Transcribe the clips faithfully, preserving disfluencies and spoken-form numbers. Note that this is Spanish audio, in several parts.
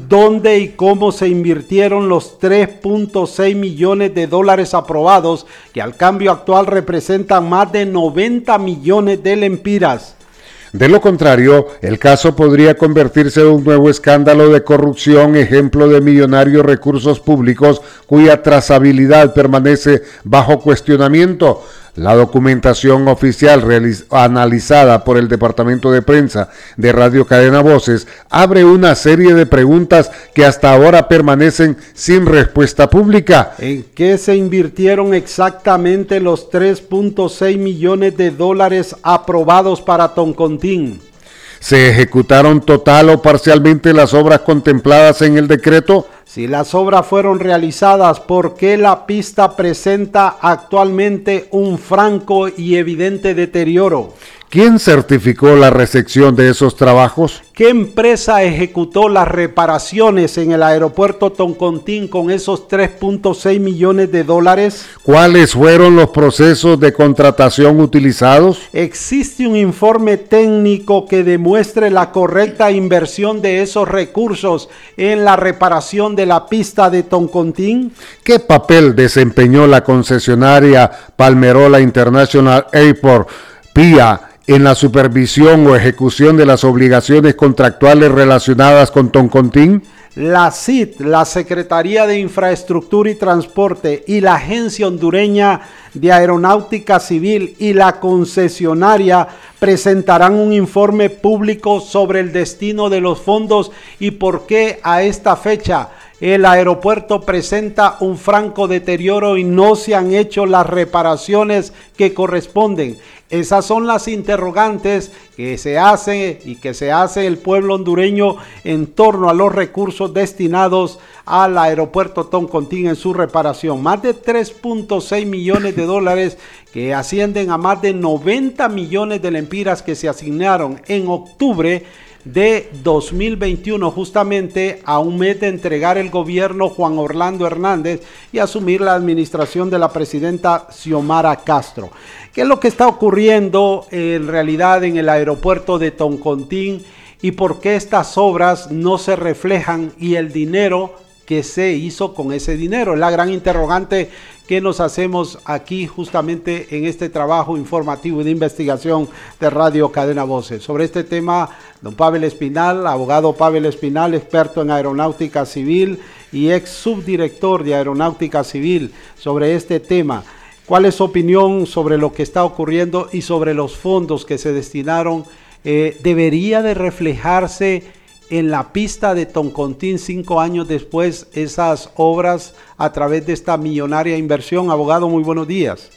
¿Dónde y cómo se invirtieron los tres punto seis millones de dólares aprobados, que al cambio actual representan más de noventa millones de lempiras? De lo contrario, el caso podría convertirse en un nuevo escándalo de corrupción, ejemplo de millonarios recursos públicos cuya trazabilidad permanece bajo cuestionamiento. La documentación oficial realiz- analizada por el Departamento de Prensa de Radio Cadena Voces abre una serie de preguntas que hasta ahora permanecen sin respuesta pública. ¿En qué se invirtieron exactamente los tres punto seis millones de dólares aprobados para Toncontín? ¿Se ejecutaron total o parcialmente las obras contempladas en el decreto? Si las obras fueron realizadas, ¿por qué la pista presenta actualmente un franco y evidente deterioro? ¿Quién certificó la recepción de esos trabajos? ¿Qué empresa ejecutó las reparaciones en el aeropuerto Toncontín con esos tres punto seis millones de dólares? ¿Cuáles fueron los procesos de contratación utilizados? ¿Existe un informe técnico que demuestre la correcta inversión de esos recursos en la reparación de la pista de Toncontín? ¿Qué papel desempeñó la concesionaria Palmerola International Airport, P I A, en la supervisión o ejecución de las obligaciones contractuales relacionadas con Toncontín? La C I T, la Secretaría de Infraestructura y Transporte, y la Agencia Hondureña de Aeronáutica Civil y la concesionaria presentarán un informe público sobre el destino de los fondos y por qué a esta fecha el aeropuerto presenta un franco deterioro y no se han hecho las reparaciones que corresponden. Esas son las interrogantes que se hace y que se hace el pueblo hondureño en torno a los recursos destinados al aeropuerto Toncontín en su reparación. Más de tres punto seis millones de dólares que ascienden a más de noventa millones de lempiras que se asignaron en octubre de dos mil veintiuno, justamente a un mes de entregar el gobierno Juan Orlando Hernández y asumir la administración de la presidenta Xiomara Castro. ¿Qué es lo que está ocurriendo en realidad en el aeropuerto de Toncontín y por qué estas obras no se reflejan y el dinero que se hizo con ese dinero? Es la gran interrogante que nos hacemos aquí justamente en este trabajo informativo y de investigación de Radio Cadena Voces. Sobre este tema, don Pavel Espinal, abogado Pavel Espinal, experto en aeronáutica civil y ex subdirector de aeronáutica civil, sobre este tema. ¿Cuál es su opinión sobre lo que está ocurriendo y sobre los fondos que se destinaron? Eh, ¿Debería de reflejarse en la pista de Toncontín cinco años después esas obras a través de esta millonaria inversión? Abogado, muy buenos días.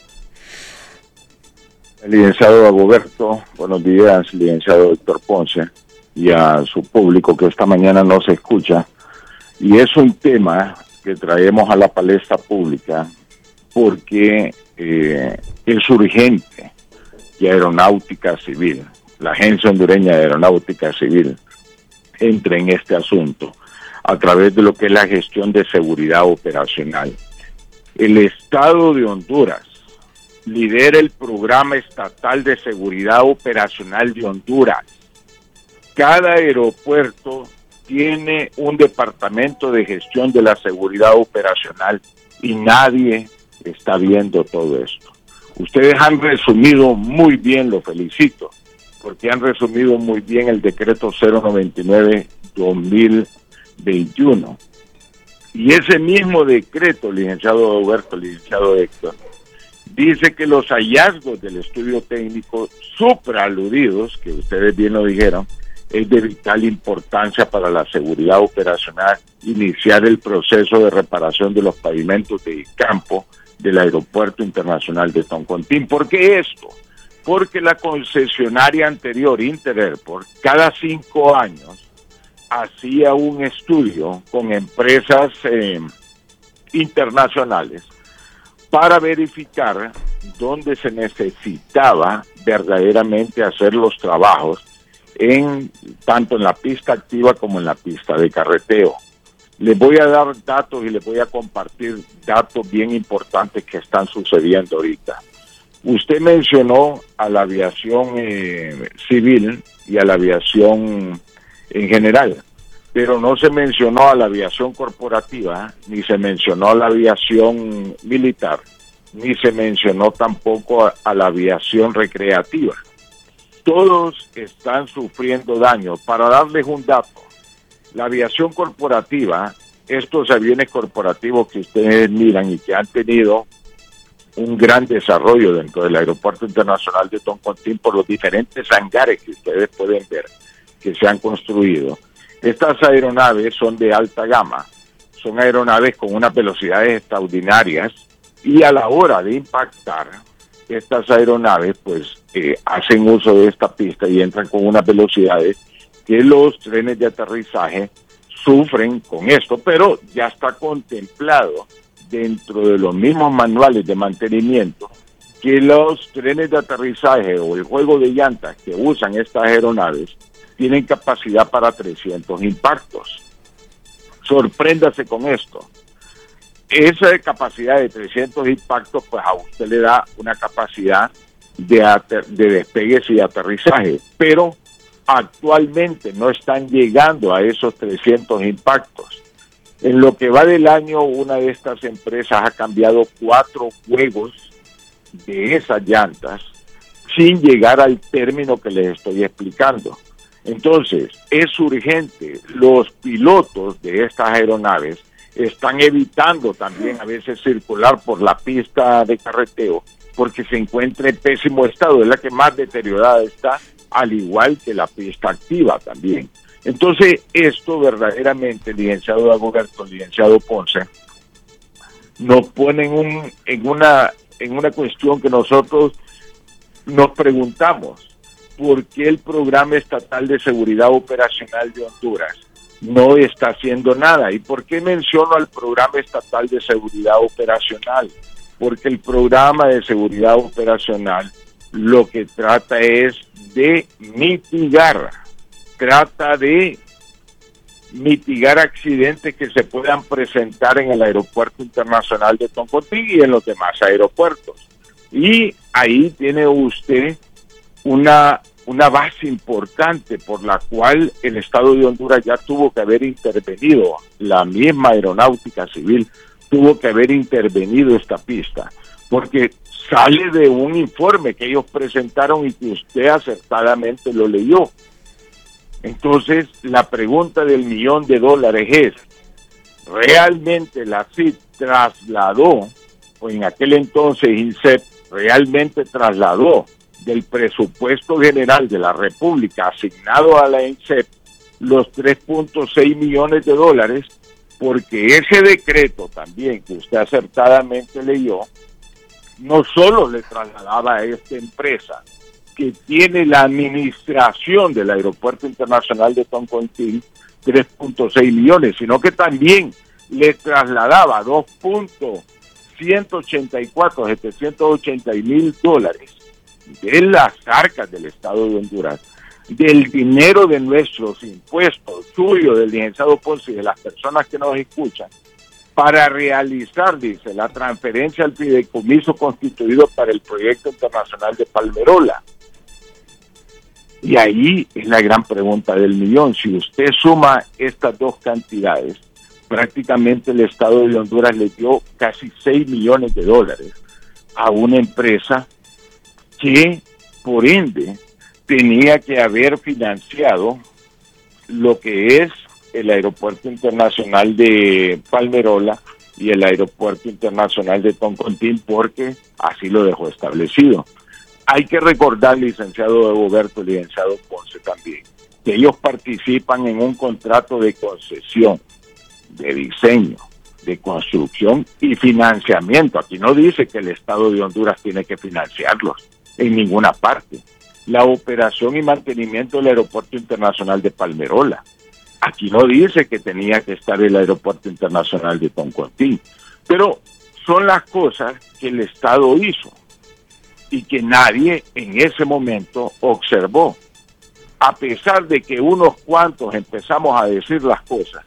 El licenciado Agoberto, buenos días, licenciado Héctor Ponce, y a su público que esta mañana nos escucha. Y es un tema que traemos a la palestra pública porque eh, es urgente que Aeronáutica Civil, la Agencia Hondureña de Aeronáutica Civil, entre en este asunto a través de lo que es la gestión de seguridad operacional. El Estado de Honduras lidera el Programa Estatal de Seguridad Operacional de Honduras. Cada aeropuerto tiene un departamento de gestión de la seguridad operacional y nadie está viendo todo esto. Ustedes han resumido muy bien, lo felicito, porque han resumido muy bien el decreto cero noventa y nueve dos mil veintiuno. Y ese mismo decreto, licenciado Roberto, licenciado Héctor, dice que los hallazgos del estudio técnico supraaludidos, que ustedes bien lo dijeron, es de vital importancia para la seguridad operacional iniciar el proceso de reparación de los pavimentos de campo del Aeropuerto Internacional de Toncontín. ¿Por qué esto? Porque la concesionaria anterior, Inter Airport, cada cinco años hacía un estudio con empresas eh, internacionales para verificar dónde se necesitaba verdaderamente hacer los trabajos, en tanto en la pista activa como en la pista de carreteo. Les voy a dar datos y les voy a compartir datos bien importantes que están sucediendo ahorita. Usted mencionó a la aviación eh, civil y a la aviación en general. pero no se mencionó a la aviación corporativa, ni se mencionó a la aviación militar, ni se mencionó tampoco a, a la aviación recreativa. Todos están sufriendo daño. Para darles un dato, la aviación corporativa, estos aviones corporativos que ustedes miran y que han tenido un gran desarrollo dentro del Aeropuerto Internacional de Toncontín por los diferentes hangares que ustedes pueden ver que se han construido. Estas aeronaves son de alta gama, son aeronaves con unas velocidades extraordinarias y a la hora de impactar, estas aeronaves pues eh, hacen uso de esta pista y entran con unas velocidades que los trenes de aterrizaje sufren con esto, pero ya está contemplado dentro de los mismos manuales de mantenimiento que los trenes de aterrizaje o el juego de llantas que usan estas aeronaves tienen capacidad para trescientos impactos. Sorpréndase con esto. Esa capacidad de trescientos impactos, pues a usted le da una capacidad de, ater- de despegues y aterrizaje, pero actualmente no están llegando a esos trescientos impactos. En lo que va del año, una de estas empresas ha cambiado cuatro juegos de esas llantas sin llegar al término que les estoy explicando. Entonces, es urgente. Los pilotos de estas aeronaves están evitando también a veces circular por la pista de carreteo porque se encuentra en pésimo estado, es la que más deteriorada está, al igual que la pista activa también. Entonces, esto verdaderamente, licenciado Dagoberto, licenciado Ponce, nos pone en, un, en, una, en una cuestión que nosotros nos preguntamos. ¿Por qué el Programa Estatal de Seguridad Operacional de Honduras no está haciendo nada? ¿Y por qué menciono al Programa Estatal de Seguridad Operacional? Porque el Programa de Seguridad Operacional lo que trata es de mitigar, trata de mitigar accidentes que se puedan presentar en el Aeropuerto Internacional de Toncontín y en los demás aeropuertos. Y ahí tiene usted una, una base importante por la cual el Estado de Honduras ya tuvo que haber intervenido, la misma Aeronáutica Civil tuvo que haber intervenido esta pista, porque sale de un informe que ellos presentaron y que usted acertadamente lo leyó. Entonces, la pregunta del millón de dólares es, ¿realmente la C I T trasladó, o en aquel entonces INSEP, realmente trasladó del presupuesto general de la República asignado a la INSEP los tres punto seis millones de dólares? Porque ese decreto también que usted acertadamente leyó, no solo le trasladaba a esta empresa que tiene la administración del Aeropuerto Internacional de Toncontín tres punto seis millones, sino que también le trasladaba dos punto ciento ochenta y cuatro, setecientos ochenta mil dólares de las arcas del Estado de Honduras, del dinero de nuestros impuestos, suyo, del licenciado Ponce y de las personas que nos escuchan, para realizar, dice, la transferencia al fideicomiso constituido para el proyecto internacional de Palmerola. Y ahí es la gran pregunta del millón. Si usted suma estas dos cantidades, prácticamente el Estado de Honduras le dio casi seis millones de dólares a una empresa que, por ende, tenía que haber financiado lo que es el Aeropuerto Internacional de Palmerola y el Aeropuerto Internacional de Toncontín, porque así lo dejó establecido. Hay que recordar, licenciado Dagoberto, licenciado Ponce también, que ellos participan en un contrato de concesión, de diseño, de construcción y financiamiento. Aquí no dice que el Estado de Honduras tiene que financiarlos en ninguna parte. La operación y mantenimiento del Aeropuerto Internacional de Palmerola. Aquí no dice que tenía que estar el Aeropuerto Internacional de Toncontín. Pero son las cosas que el Estado hizo y que nadie en ese momento observó. A pesar de que unos cuantos empezamos a decir las cosas,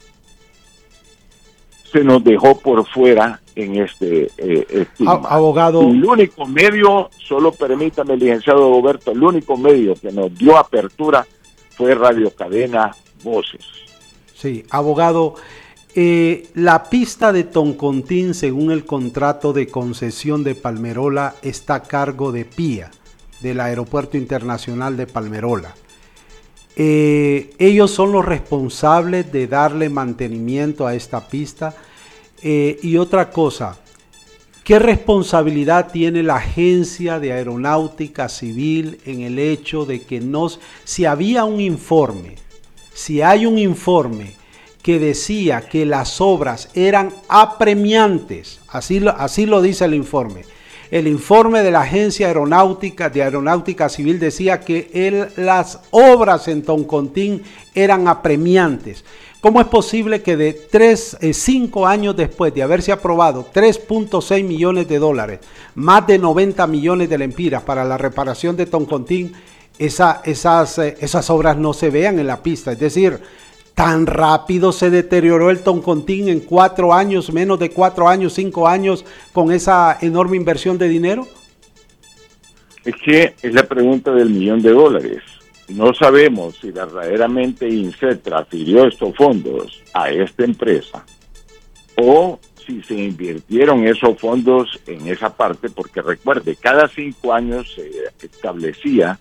se nos dejó por fuera en este eh, estigma. Abogado. El único medio, solo permítame, licenciado Roberto, el único medio que nos dio apertura fue Radio Cadena Voces. Sí, abogado, eh, la pista de Toncontín, según el contrato de concesión de Palmerola, está a cargo de P I A, del Aeropuerto Internacional de Palmerola. Eh, ellos son los responsables de darle mantenimiento a esta pista. Eh, y otra cosa, ¿qué responsabilidad tiene la Agencia de Aeronáutica Civil en el hecho de que no, si había un informe, si hay un informe que decía que las obras eran apremiantes, así lo, así lo dice el informe, el informe de la Agencia Aeronáutica de Aeronáutica Civil decía que el, las obras en Toncontín eran apremiantes. ¿Cómo es posible que de tres, eh, cinco años después de haberse aprobado tres punto seis millones de dólares, más de noventa millones de lempiras para la reparación de Toncontín, esa, esas, eh, esas obras no se vean en la pista? Es decir, tan rápido se deterioró el Toncontín en cuatro años, menos de cuatro años, cinco años, con esa enorme inversión de dinero. Es que es la pregunta del millón de dólares. No sabemos si verdaderamente INCET transfirió estos fondos a esta empresa o si se invirtieron esos fondos en esa parte, porque recuerde, cada cinco años se establecía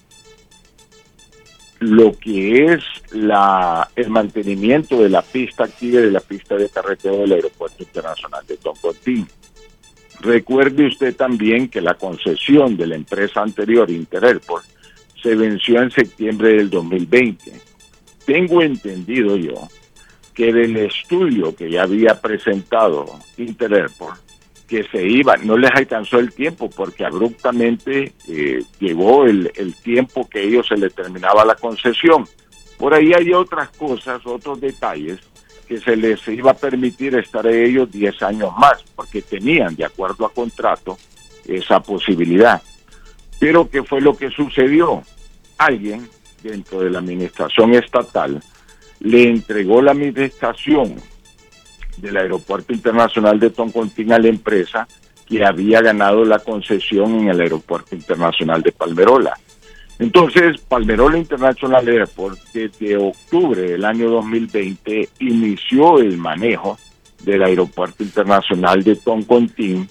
lo que es la, el mantenimiento de la pista activa y de la pista de carreteo del Aeropuerto Internacional de Toncontín. Recuerde usted también que la concesión de la empresa anterior, Interairport, se venció en septiembre del dos mil veinte. Tengo entendido yo que del estudio que ya había presentado Interairport, que se iba, no les alcanzó el tiempo porque abruptamente eh, llegó el, el tiempo que ellos se les terminaba la concesión. Por ahí hay otras cosas, otros detalles que se les iba a permitir estar a ellos diez años más, porque tenían, de acuerdo a contrato, esa posibilidad. Pero ¿qué fue lo que sucedió? Alguien dentro de la administración estatal le entregó la administración del Aeropuerto Internacional de Toncontín a la empresa que había ganado la concesión en el Aeropuerto Internacional de Palmerola. Entonces, Palmerola International Airport, desde octubre del año dos mil veinte, inició el manejo del Aeropuerto Internacional de Toncontín,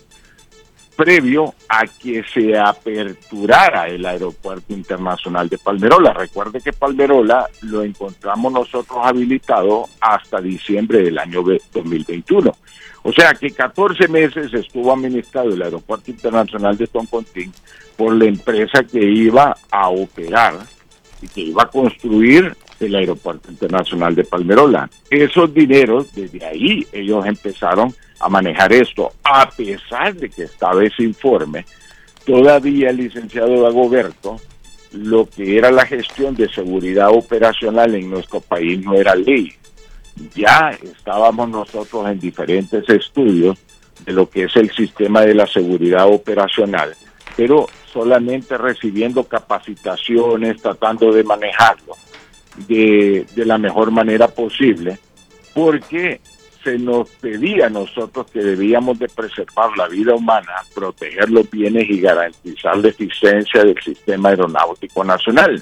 previo a que se aperturara el Aeropuerto Internacional de Palmerola. Recuerde que Palmerola lo encontramos nosotros habilitado hasta diciembre del año dos mil veintiuno. O sea que catorce meses estuvo administrado el Aeropuerto Internacional de Toncontín por la empresa que iba a operar y que iba a construir el Aeropuerto Internacional de Palmerola. Esos dineros, desde ahí ellos empezaron a manejar esto, a pesar de que estaba ese informe. Todavía el licenciado Dagoberto, lo que era la gestión de seguridad operacional en nuestro país no era ley. Ya estábamos nosotros en diferentes estudios de lo que es el sistema de la seguridad operacional, pero solamente recibiendo capacitaciones, tratando de manejarlo de, de la mejor manera posible, porque se nos pedía a nosotros que debíamos de preservar la vida humana, proteger los bienes y garantizar la eficiencia del sistema aeronáutico nacional.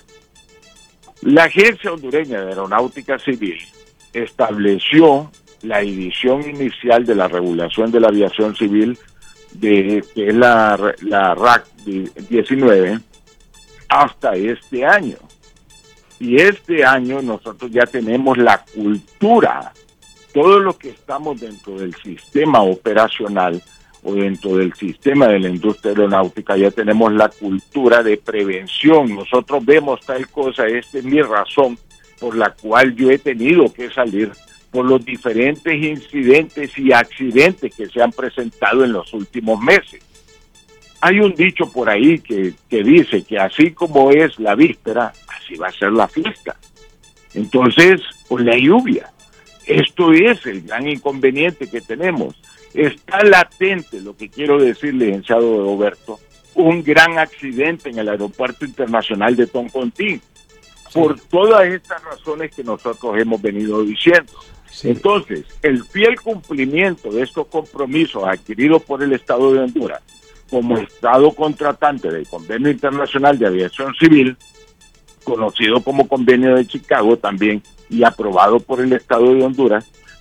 La Agencia Hondureña de Aeronáutica Civil estableció la edición inicial de la regulación de la aviación civil, de, que es la, la R A C diecinueve, hasta este año. Y este año nosotros ya tenemos la cultura. Todos los que estamos dentro del sistema operacional o dentro del sistema de la industria aeronáutica ya tenemos la cultura de prevención. Nosotros vemos tal cosa, esta es mi razón por la cual yo he tenido que salir por los diferentes incidentes y accidentes que se han presentado en los últimos meses. Hay un dicho por ahí que, que dice que así como es la víspera, así va a ser la fiesta. Entonces, con la lluvia, esto es el gran inconveniente que tenemos. Está latente, lo que quiero decir, licenciado Roberto, un gran accidente en el Aeropuerto Internacional de Toncontín, sí, por todas estas razones que nosotros hemos venido diciendo. Sí. Entonces, el fiel cumplimiento de estos compromisos adquiridos por el Estado de Honduras como Estado contratante del Convenio Internacional de Aviación Civil, conocido como Convenio de Chicago también, y aprobado por el Estado de Honduras,